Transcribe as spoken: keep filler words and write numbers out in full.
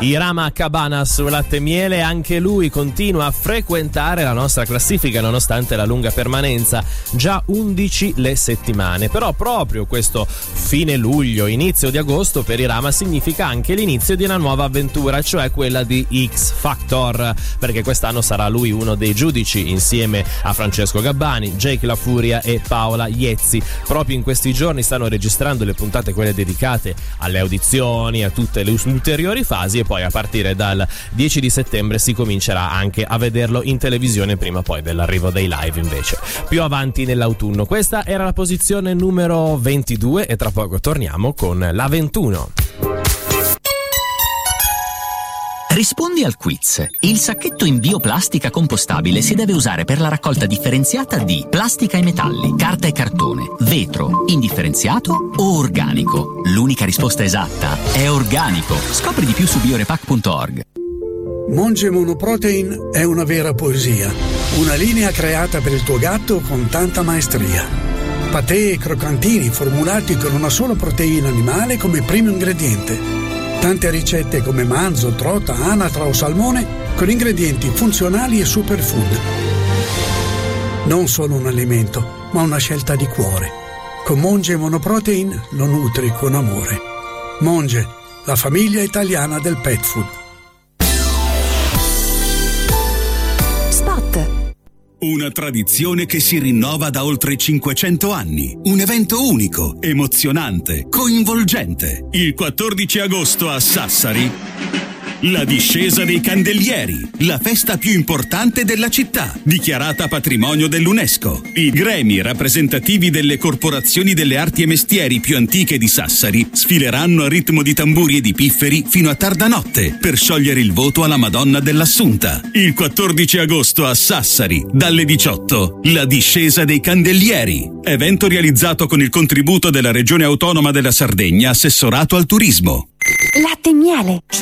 Irama Cabana su Latte e Miele, anche lui continua a frequentare la nostra classifica nonostante la lunga permanenza, già undici le settimane. Però proprio questo fine luglio, inizio di agosto per Irama significa anche l'inizio di una nuova avventura, cioè quella di X Factor, perché quest'anno sarà lui uno dei giudici insieme a Francesco Gabbani, Jake La Furia e Paola Iezzi. Proprio in questi giorni stanno registrando le puntate, quelle dedicate alle audizioni, a tutte le ulteriori fasi, e poi a partire dal dieci di settembre si comincerà anche a vederlo in televisione, prima poi dell'arrivo dei live invece più avanti nell'autunno. Questa era la posizione numero ventidue e tra poco torniamo con la ventuno. Rispondi al quiz. Il sacchetto in bioplastica compostabile si deve usare per la raccolta differenziata di plastica e metalli, carta e cartone, vetro, indifferenziato o organico. L'unica risposta esatta è organico. Scopri di più su biorepac punto org. Monge Monoprotein è una vera poesia. Una linea creata per il tuo gatto con tanta maestria. Patè e croccantini formulati con una sola proteina animale come primo ingrediente. Tante ricette come manzo, trota, anatra o salmone con ingredienti funzionali e superfood. Non solo un alimento, ma una scelta di cuore. Con Monge Monoprotein lo nutri con amore. Monge, la famiglia italiana del pet food. Una tradizione che si rinnova da oltre cinquecento anni. Un evento unico, emozionante, coinvolgente. Il quattordici agosto a Sassari, la discesa dei candelieri, la festa più importante della città, dichiarata patrimonio dell'UNESCO. I gremi rappresentativi delle corporazioni delle arti e mestieri più antiche di Sassari sfileranno a ritmo di tamburi e di pifferi fino a tarda notte per sciogliere il voto alla Madonna dell'Assunta. Il quattordici agosto a Sassari, dalle diciotto, la discesa dei candelieri. Evento realizzato con il contributo della Regione Autonoma della Sardegna, assessorato al turismo. Latte e Miele.